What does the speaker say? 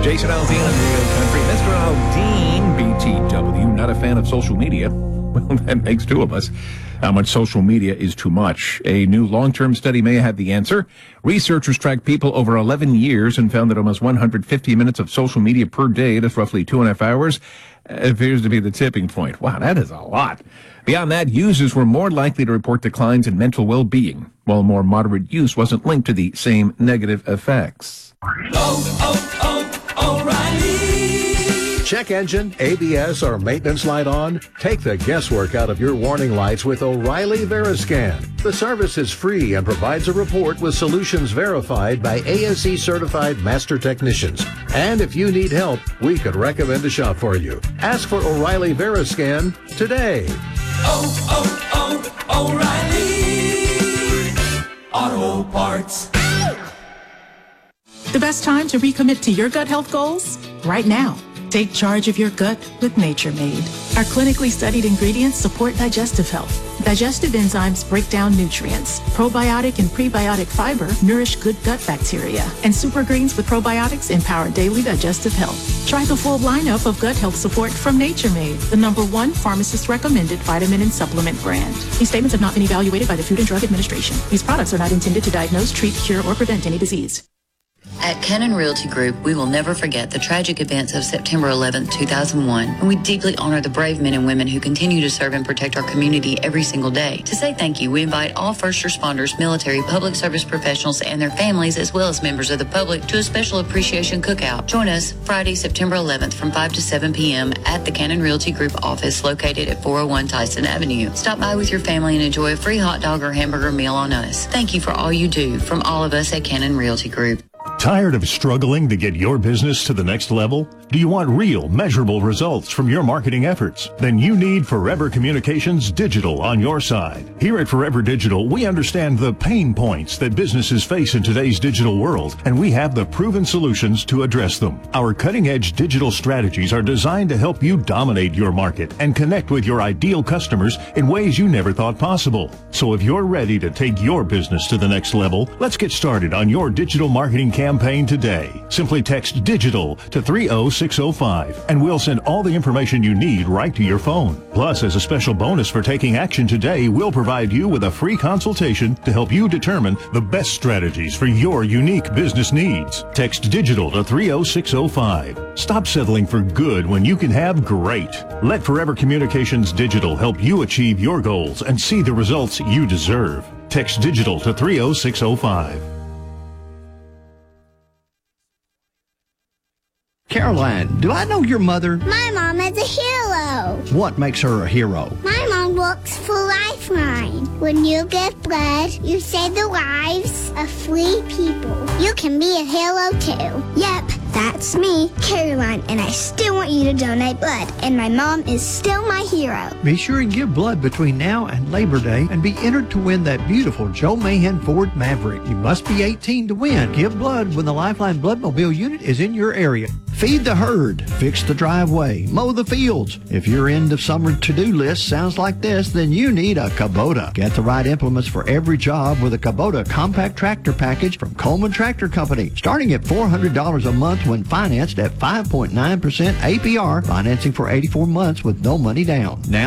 Jason Aldean on Real Country. Mr. Aldean, BTW, not a fan of social media. Well, that makes two of us. How much social media is too much? A new long-term study may have the answer. Researchers tracked people over 11 years and found that almost 150 minutes of social media per day, that's roughly 2.5 hours, appears to be the tipping point. Wow, that is a lot. Beyond that, users were more likely to report declines in mental well-being, while more moderate use wasn't linked to the same negative effects. O'Reilly. Check engine, ABS, or maintenance light on? Take the guesswork out of your warning lights with O'Reilly Veriscan. The service is free and provides a report with solutions verified by ASE certified master technicians. And if you need help, we could recommend a shop for you. Ask for O'Reilly Veriscan today. O'Reilly Auto Parts. The best time to recommit to your gut health goals? Right now. Take charge of your gut with Nature Made. Our clinically studied ingredients support digestive health. Digestive enzymes break down nutrients. Probiotic and prebiotic fiber nourish good gut bacteria. And super greens with probiotics empower daily digestive health. Try the full lineup of gut health support from Nature Made, the #1 pharmacist-recommended vitamin and supplement brand. These statements have not been evaluated by the Food and Drug Administration. These products are not intended to diagnose, treat, cure, or prevent any disease. At Cannon Realty Group, we will never forget the tragic events of September 11, 2001, and we deeply honor the brave men and women who continue to serve and protect our community every single day. To say thank you, we invite all first responders, military, public service professionals, and their families, as well as members of the public, to a special appreciation cookout. Join us Friday, September 11th from 5 to 7 p.m. at the Cannon Realty Group office located at 401 Tyson Avenue. Stop by with your family and enjoy a free hot dog or hamburger meal on us. Thank you for all you do from all of us at Cannon Realty Group. Tired of struggling to get your business to the next level? Do you want real, measurable results from your marketing efforts? Then you need Forever Communications Digital on your side. Here at Forever Digital, we understand the pain points that businesses face in today's digital world, and we have the proven solutions to address them. Our cutting-edge digital strategies are designed to help you dominate your market and connect with your ideal customers in ways you never thought possible. So if you're ready to take your business to the next level, let's get started on your digital marketing campaign today. Simply text DIGITAL to 30605 and we'll send all the information you need right to your phone. Plus, as a special bonus for taking action today, we'll provide you with a free consultation to help you determine the best strategies for your unique business needs. Text DIGITAL to 30605. Stop settling for good when you can have great. Let Forever Communications Digital help you achieve your goals and see the results you deserve. Text DIGITAL to 30605. Caroline, do I know your mother? My mom is a hero. What makes her a hero? My mom works for Lifeline. When you give blood, you save the lives of 3 people. You can be a hero too. Yep, that's me, Caroline, and I still want you to donate blood, and my mom is still my hero. Be sure and give blood between now and Labor Day and be entered to win that beautiful Joe Mahan Ford Maverick. You must be 18 to win. Give blood when the Lifeline Bloodmobile unit is in your area. Feed the herd, fix the driveway, mow the fields. If your end of summer to-do list sounds like this, then you need a Kubota. Get the right implements for every job with a Kubota compact tractor package from Coleman Tractor Company. Starting at $400 a month when financed at 5.9% APR, financing for 84 months with no money down. Now